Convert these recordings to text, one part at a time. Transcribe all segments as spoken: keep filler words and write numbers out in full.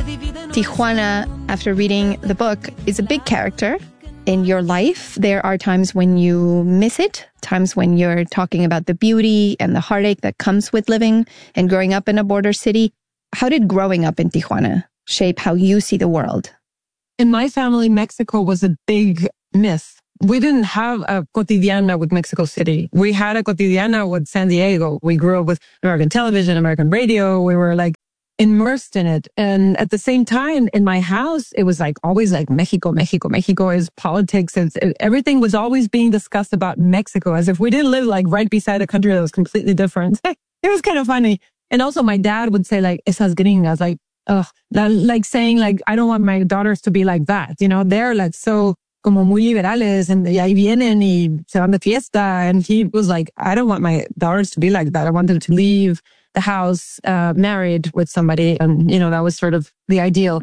Tijuana, after reading the book, is a big character in your life. There are times when you miss it, times when you're talking about the beauty and the heartache that comes with living and growing up in a border city. How did growing up in Tijuana shape how you see the world? In my family, Mexico was a big myth. We didn't have a cotidiana with Mexico City. We had a cotidiana with San Diego. We grew up with American television, American radio. We were like immersed in it. And at the same time, in my house, it was like always like Mexico, Mexico, Mexico is politics. And everything was always being discussed about Mexico as if we didn't live like right beside a country that was completely different. It was kind of funny. And also my dad would say like, esas gringas, like, ugh, like saying like, I don't want my daughters to be like that. You know, they're like so como muy liberales and ahí vienen y se van de fiesta. And he was like, I don't want my daughters to be like that. I want them to leave the house, uh, married with somebody. And, you know, that was sort of the ideal.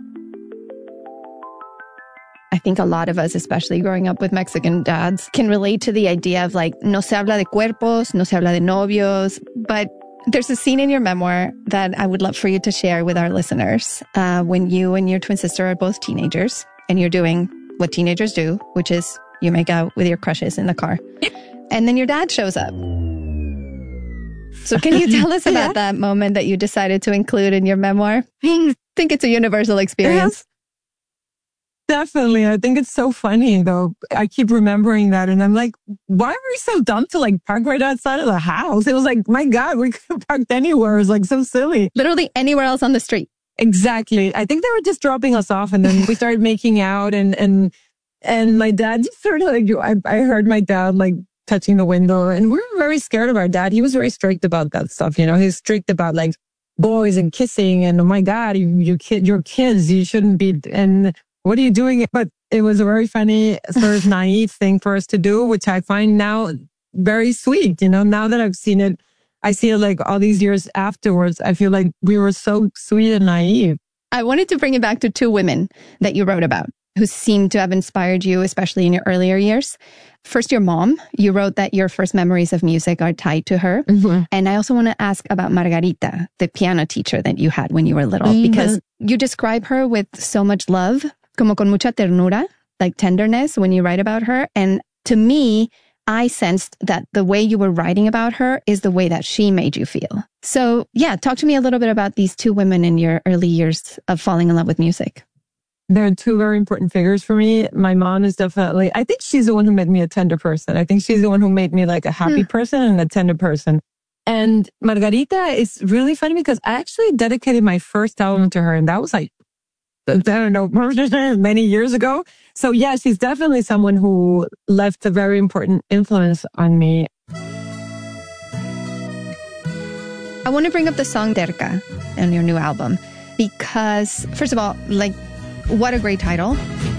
I think a lot of us, especially growing up with Mexican dads, can relate to the idea of like, no se habla de cuerpos, no se habla de novios. But there's a scene in your memoir that I would love for you to share with our listeners uh, when you and your twin sister are both teenagers and you're doing what teenagers do, which is you make out with your crushes in the car. And then your dad shows up. So can you tell us about yeah. that moment that you decided to include in your memoir? I think it's a universal experience. Yes. Definitely. I think it's so funny, though. I keep remembering that. And I'm like, why are we so dumb to like park right outside of the house? It was like, my God, we could have parked anywhere. It was like so silly. Literally anywhere else on the street. Exactly. I think they were just dropping us off and then we started making out and, and, and my dad just sort of like, I, I heard my dad like touching the window and we were very scared of our dad. He was very strict about that stuff. You know, he's strict about like boys and kissing and oh my God, you, you kid, you're kids. You shouldn't be. And what are you doing? But it was a very funny sort of naive thing for us to do, which I find now very sweet. You know, now that I've seen it, I see it like all these years afterwards. I feel like we were so sweet and naive. I wanted to bring it back to two women that you wrote about who seem to have inspired you, especially in your earlier years. First, your mom. You wrote that your first memories of music are tied to her. Mm-hmm. And I also want to ask about Margarita, the piano teacher that you had when you were little, mm-hmm. because you describe her with so much love, como con mucha ternura, like tenderness when you write about her. And to me, I sensed that the way you were writing about her is the way that she made you feel. So yeah, talk to me a little bit about these two women in your early years of falling in love with music. They're two very important figures for me. My mom is definitely, I think she's the one who made me a tender person. I think she's the one who made me like a happy hmm. person and a tender person. And Margarita is really funny because I actually dedicated my first album to her and that was like, I don't know, many years ago. So yeah, she's definitely someone who left a very important influence on me. I want to bring up the song Terca on your new album because, first of all, like, what a great title.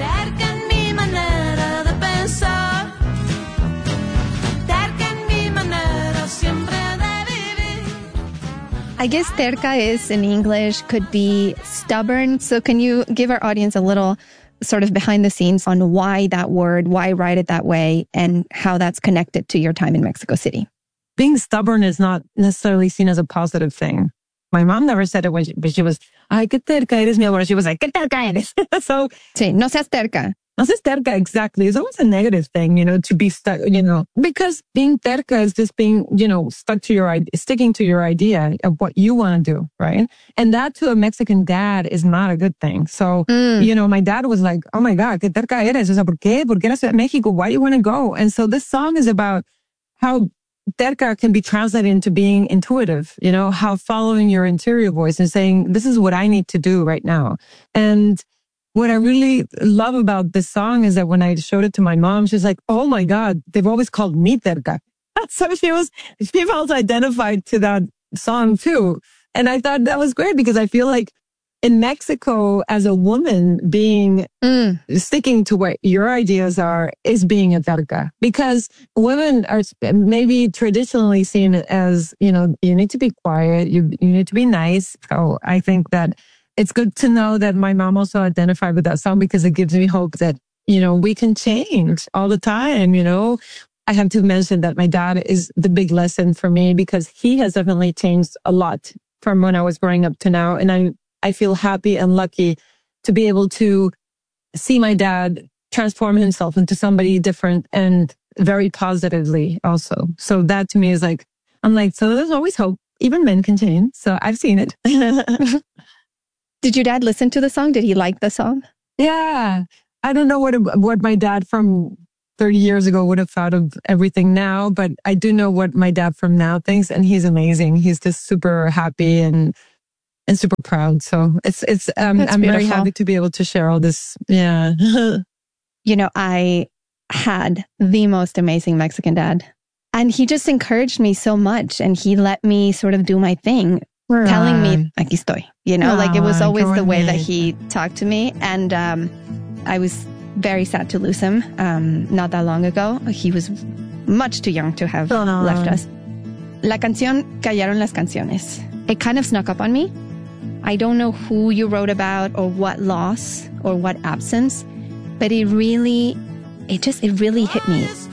I guess terca is in English, could be stubborn. So can you give our audience a little sort of behind the scenes on why that word, why write it that way, and how that's connected to your time in Mexico City? Being stubborn is not necessarily seen as a positive thing. My mom never said it when she, but she was, ay, qué terca eres, mi amor. She was like, qué terca eres. So, sí, no seas terca. No seas terca, exactly. It's always a negative thing, you know, to be stuck, you know, because being terca is just being, you know, stuck to your idea, sticking to your idea of what you want to do, right? And that to a Mexican dad is not a good thing. So, mm. you know, my dad was like, oh my God, qué terca eres. O sea, ¿por qué? ¿Por qué eres de México? Why do you want to go? And so this song is about how terca can be translated into being intuitive, you know, how following your interior voice and saying, this is what I need to do right now. And what I really love about this song is that when I showed it to my mom, she's like, oh my God, they've always called me terca. So she was, she felt identified to that song too. And I thought that was great because I feel like in Mexico, as a woman, being, mm. sticking to what your ideas are is being a terca. Because women are maybe traditionally seen as, you know, you need to be quiet, you, you need to be nice. So I think that it's good to know that my mom also identified with that song because it gives me hope that, you know, we can change all the time, you know. I have to mention that my dad is the big lesson for me because he has definitely changed a lot from when I was growing up to now. And I I feel happy and lucky to be able to see my dad transform himself into somebody different and very positively also. So that to me is like, I'm like, so there's always hope. Even men can change. So I've seen it. Did your dad listen to the song? Did he like the song? Yeah. I don't know what what my dad from thirty years ago would have thought of everything now, but I do know what my dad from now thinks, and he's amazing. He's just super happy and and super proud. So it's it's um, I'm beautiful. Very happy to be able to share all this. Yeah. You know, I had the most amazing Mexican dad. And he just encouraged me so much. And he let me sort of do my thing, right. telling me, aquí estoy. You know, oh, like it was always the way that he talked to me. And um, I was very sad to lose him um, not that long ago. He was much too young to have oh, no. left us. La canción Callaron las Canciones. It kind of snuck up on me. I don't know who you wrote about or what loss or what absence, but it really, it just, it really hit me.